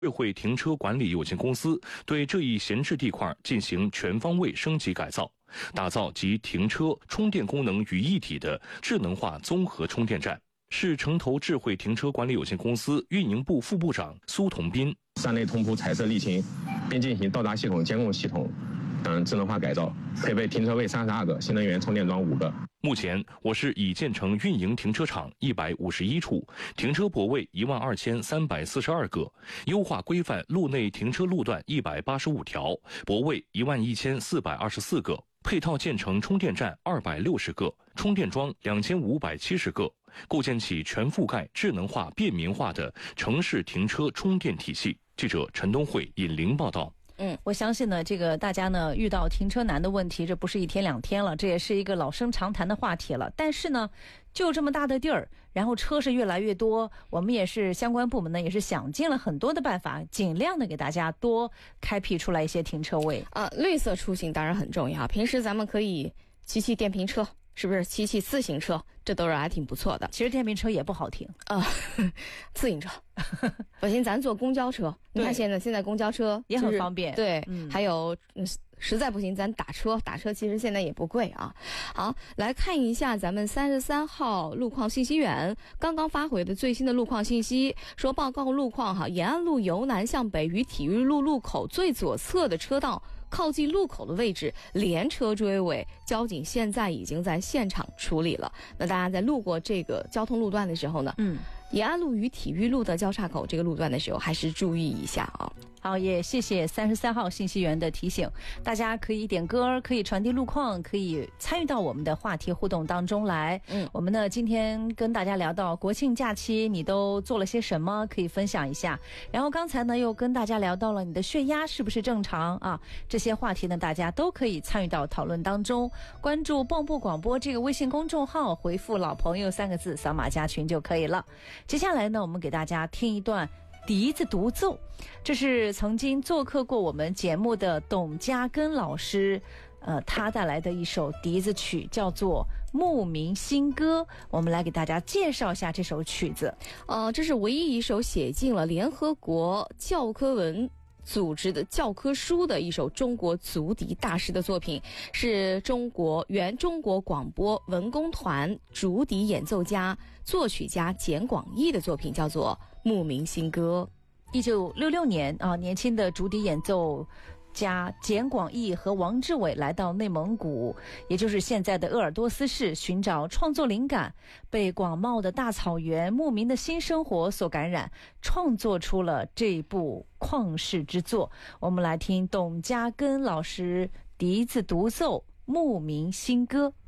智慧停车管理有限公司对这一闲置地块进行全方位升级改造，打造集停车、充电功能于一体的智能化综合充电站。市城投智慧停车管理有限公司运营部副部长苏同斌： 站内同步彩色沥青，并进行到达系统监控系统等智能化改造，配备停车位32个，新能源充电桩5个。 目前，我市已建成运营停车场151处，停车泊位12342个，优化规范路内停车路段185条，泊位11424个，配套建成充电站260个，充电桩2570个，构建起全覆盖、智能化、便民化的城市停车充电体系。记者陈东慧引陵报道。 我相信呢，这个大家呢遇到停车难的问题，这不是一天两天了，这也是一个老生常谈的话题了。但是呢，就这么大的地儿，然后车是越来越多，我们也是相关部门呢也是想尽了很多的办法，尽量的给大家多开辟出来一些停车位。 绿色出行当然很重要，平时咱们可以骑电瓶车，是不是骑自行车，这都是还挺不错的。 其实电瓶车也不好停自行车不行，咱坐公交车，你看现在公交车也很方便， 对，还有实在不行咱打车其实现在也不贵啊。好，来看一下咱们33号路况信息源刚刚发回的最新的路况信息，说报告路况延安路由南向北与体育路路口最左侧的车道靠近路口的位置连车追尾，交警现在已经在现场处理了。那大家在路过这个交通路段的时候呢，延安路与体育路的交叉口这个路段的时候还是注意一下啊。 好，也谢谢33号信息源的提醒，大家可以点歌，可以传递路况，可以参与到我们的话题互动当中来。我们呢今天跟大家聊到国庆假期你都做了些什么，可以分享一下。然后刚才呢又跟大家聊到了你的血压是不是正常啊，这些话题呢大家都可以参与到讨论当中。关注蚌埠广播这个微信公众号，回复老朋友3个字，扫码加群就可以了。接下来呢我们给大家听一段笛子独奏，这是曾经做客过我们节目的董家根老师他带来的一首笛子曲，叫做《牧民新歌》。我们来给大家介绍一下这首曲子。 这是唯一一首写进了联合国教科文组织的教科书的一首中国足笛大师的作品，是原中国广播文工团竹笛演奏家、作曲家简广义的作品，叫做《牧民新歌》。 1966年年轻的竹笛演奏家简广义和王志伟来到内蒙古，也就是现在的鄂尔多斯市，寻找创作灵感，被广袤的大草原、牧民的新生活所感染，创作出了这部旷世之作。我们来听董家根老师笛子独奏《牧民新歌》。